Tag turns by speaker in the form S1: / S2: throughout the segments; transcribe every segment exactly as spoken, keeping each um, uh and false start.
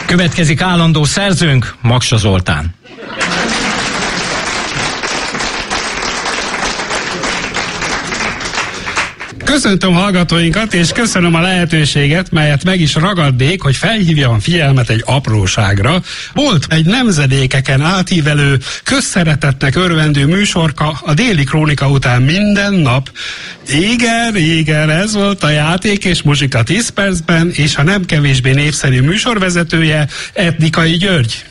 S1: Következik állandó szerzőnk, Maksa Zoltán.
S2: Köszöntöm hallgatóinkat, és köszönöm a lehetőséget, melyet meg is ragadnék, hogy felhívjam a figyelmet egy apróságra. Volt egy nemzedékeken átívelő, közszeretetnek örvendő műsorka a Déli Krónika után minden nap. Igen, igen, ez volt a Játék és Muzsika tíz percben, és a nem kevésbé népszerű műsorvezetője Etnikai György.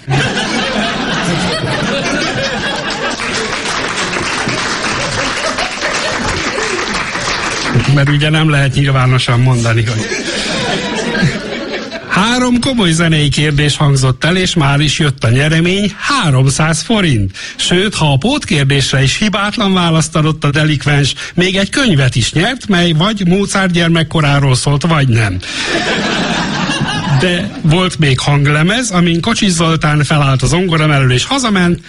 S2: Mert ugye nem lehet nyilvánosan mondani, hogy... Három komoly zenei kérdés hangzott el, és már is jött a nyeremény, háromszáz forint. Sőt, ha a pótkérdésre is hibátlan választ adott a delikvens, még egy könyvet is nyert, mely vagy Mozart gyermekkoráról szólt, vagy nem. De volt még hanglemez, amin Kocsis Zoltán felállt az zongora mellől és hazament.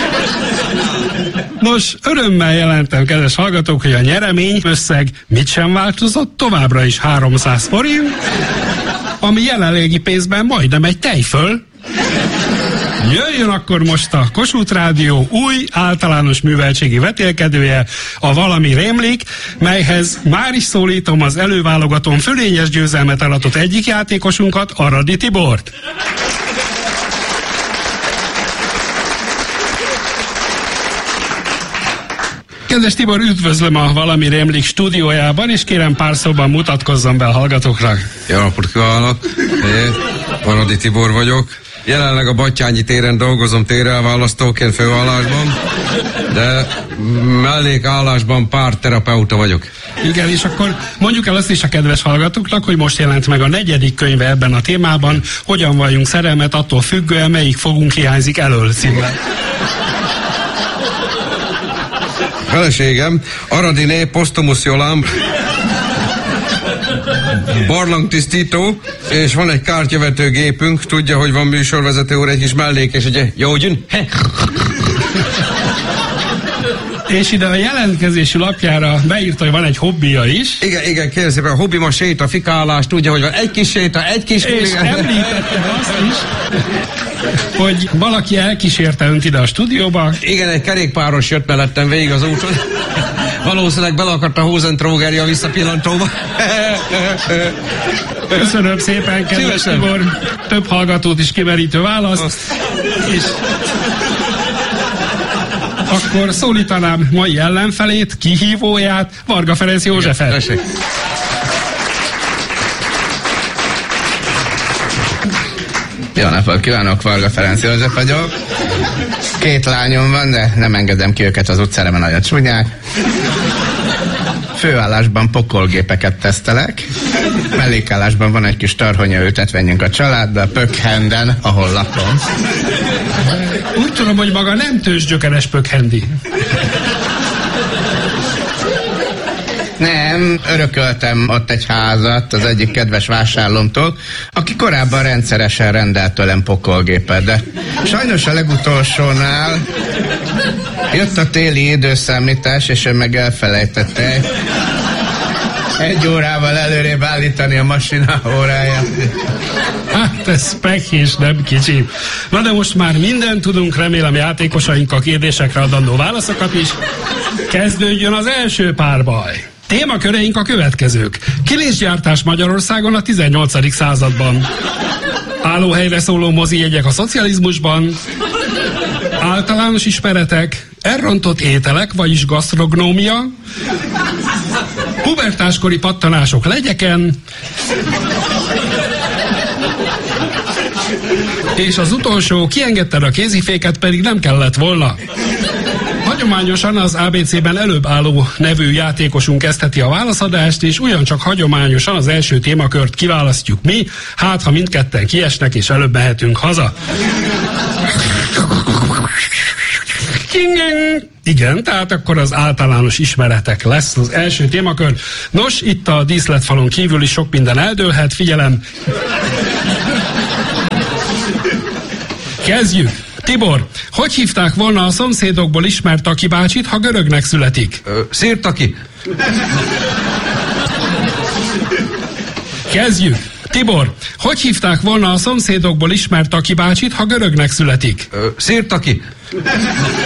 S2: Nos, örömmel jelentem, kedves hallgatók, hogy a nyeremény összeg mit sem változott, továbbra is háromszáz forint, ami jelenlegi pénzben majdnem egy tejföl. Jöjjön akkor most a Kossuth Rádió új általános műveltségi vetélkedője, a Valami rémlik, melyhez már is szólítom az előválogatón fölényes győzelmet aratott egyik játékosunkat, Aradi Tibort. Kedves Tibor, üdvözlöm a Valami rémlik stúdiójában, és kérem pár szóban mutatkozzon be a hallgatókra.
S3: Jó napot kívánok! Én Aradi Tibor vagyok. Jelenleg a Battyányi téren dolgozom térelválasztóként főállásban, de mellékállásban párterapeuta vagyok.
S2: Igen, és akkor mondjuk el azt is a kedves hallgatóknak, hogy most jelent meg a negyedik könyve ebben a témában, Hogyan valljunk szerelmet, attól függően melyik fogunk hiányzik elől címmel.
S3: Feleségem, Aradiné Posztumusz Jolám, barlangtisztító, és van egy kártyavető gépünk, tudja, hogy van műsorvezető úr, egy kis mellékes, ugye, jó gyün?
S2: És ide a jelentkezési lapjára beírta, hogy van egy hobbija is.
S3: Igen, igen, kérem szépen, a hobbim a séta, fikálás, tudja, hogy van egy kis séta, egy kis...
S2: És említette azt is, hogy valaki elkísérte önt ide a stúdióba.
S3: Igen, egy kerékpáros jött mellettem végig az úton. Valószínűleg bele akart a Hosentrógerja visszapillantóba.
S2: Köszönöm szépen, kedves Tibor. Több hallgatót is kimerítő választ. Azt. És akkor szólítanám mai ellenfelét, kihívóját, Varga Ferenc Józsefet.
S3: Igen,
S4: jó napot kívánok, Varga Ferenc József vagyok. Két lányom van, de nem engedem ki őket az utcára, mert nagyon csúnyák. Főállásban pokolgépeket tesztelek. Mellékállásban van egy kis tarhonya ültetvényünk a családba, Pökhenden, ahol lakom.
S2: Úgy tudom, hogy maga nem tőzsgyökeres Pökhendi.
S4: Nem, örököltem ott egy házat az egyik kedves vásárlómtól, aki korábban rendszeresen rendelt tőlem pokolgépet, de sajnos a legutolsónál jött a téli időszámítás, és ő meg elfelejtette egy órával előrébb állítani a masina óráját.
S2: Hát ez pekés, nem kicsi. Na de most már mindent tudunk, remélem játékosaink a kérdésekre adandó válaszokat is. Kezdődjön az első párbaj. Témaköreink a következők. Kiléncgyártás Magyarországon a tizennyolcadik században. Állóhelyre szóló mozijegyek a szocializmusban. Általános ismeretek. Elrontott ételek, vagyis gasztrognómia. Pubertáskori pattanások legyeken. És az utolsó, kiengedted a kéziféket, pedig nem kellett volna. Hagyományosan az á bé cében előbb álló nevű játékosunk kezdheti a válaszadást, és ugyancsak hagyományosan az első témakört kiválasztjuk mi, hát ha mindketten kiesnek, és előbb mehetünk haza. Igen, tehát akkor az általános ismeretek lesz az első témakör. Nos, itt a díszletfalon kívül is sok minden eldőlhet, figyelem. Kezdjük! Tibor, hogy hívták volna a szomszédokból ismert Taki bácsit, ha görögnek születik?
S3: Ö, Szirtaki.
S2: Kezdjük! Tibor, hogy hívták volna a szomszédokból ismert Taki bácsit, ha görögnek születik?
S3: Szirtaki.